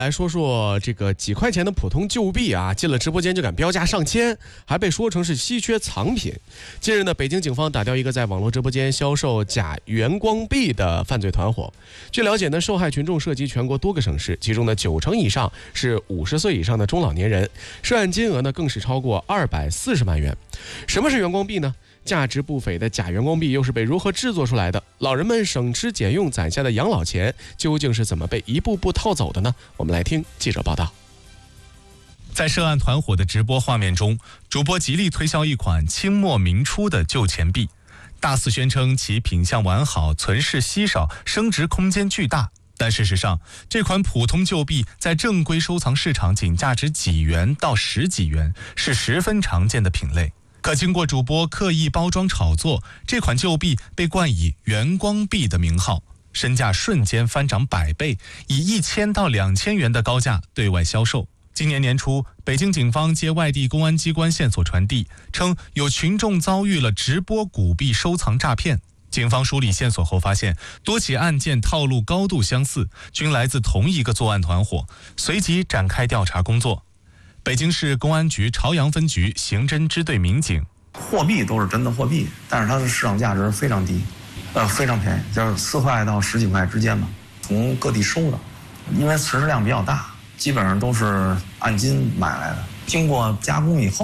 来说说这个几块钱的普通旧币啊，进了直播间就敢标价上千，还被说成是稀缺藏品。近日呢，北京警方打掉一个在网络直播间销售假元光币的犯罪团伙。据了解呢，受害群众涉及全国多个省市，其中呢90%以上是50岁以上的中老年人，涉案金额呢更是超过240万元。什么是元光币呢？价值不菲的假元光币又是被如何制作出来的？老人们省吃俭用攒下的养老钱究竟是怎么被一步步套走的呢？我们来听记者报道。 在涉案团伙的直播画面中，主播极力推销一款清末明初的旧钱币，大肆宣称其品相完好、存世稀少、升值空间巨大。但事实上，这款普通旧币在正规收藏市场仅价值几元到10几元，是十分常见的品类。可经过主播刻意包装炒作，这款旧币被冠以元光币的名号，身价瞬间翻涨100倍，以1000到2000元的高价对外销售。今年年初，北京警方接外地公安机关线索传递，称有群众遭遇了直播古币收藏诈骗。警方梳理线索后发现，多起案件套路高度相似，均来自同一个作案团伙，随即展开调查工作。北京市公安局朝阳分局刑侦支队民警， 货币都是真的货币，但是它的市场价值非常低，非常便宜，就是4块到10几块之间吧。从各地收的，因为存世量比较大，基本上都是按斤买来的，经过加工以后。